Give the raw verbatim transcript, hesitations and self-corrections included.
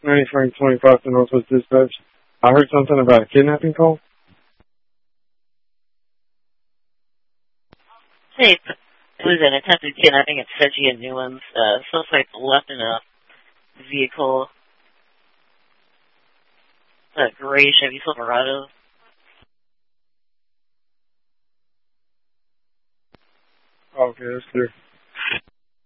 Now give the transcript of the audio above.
ninety-five twenty-five to Northwest Dispatch. I heard something about a kidnapping call. Hey, it was an attempted kidnapping at Sedgey and Newlands. Uh, suspect left in a vehicle, a gray Chevy Silverado. Okay, that's clear.